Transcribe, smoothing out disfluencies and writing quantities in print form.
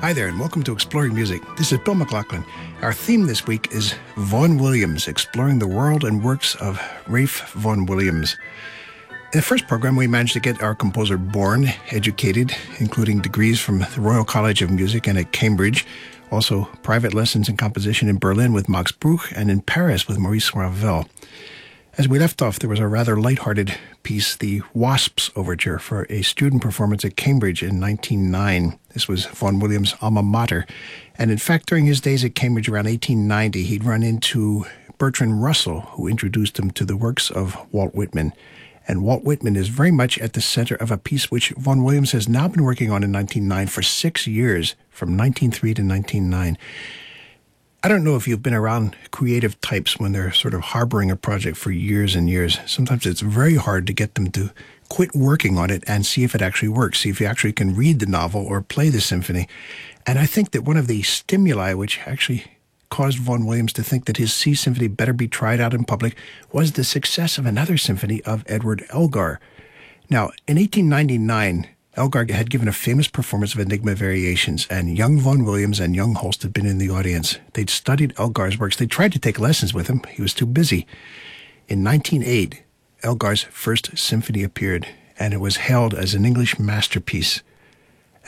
Hi there, and welcome to Exploring Music. This is Bill McLaughlin. Our theme this week is Vaughan Williams, exploring the world and works of Ralph Vaughan Williams. In the first program, we managed to get our composer born, educated, including degrees from the Royal College of Music and at Cambridge, also private lessons in composition in Berlin with Max Bruch and in Paris with Maurice Ravel. As we left off, there was a rather lighthearted piece, the Wasps Overture, for a student performance at Cambridge in 1909. This was Vaughan Williams' alma mater. And in fact, during his days at Cambridge around 1890, he'd run into Bertrand Russell, who introduced him to the works of Walt Whitman. And Walt Whitman is very much at the center of a piece which Vaughan Williams has now been working on in 1909 for 6 years, from 1903 to 1909. I don't know if you've been around creative types when they're sort of harboring a project for years and years. Sometimes it's very hard to get them to quit working on it and see if it actually works, see if you actually can read the novel or play the symphony. And I think that one of the stimuli which actually caused Vaughan Williams to think that his Sea Symphony better be tried out in public was the success of another symphony of Edward Elgar. Now, in 1899, Elgar had given a famous performance of Enigma Variations, and young Vaughan Williams and young Holst had been in the audience. They'd studied Elgar's works. They tried to take lessons with him. He was too busy. In 1908, Elgar's first symphony appeared, and it was hailed as an English masterpiece.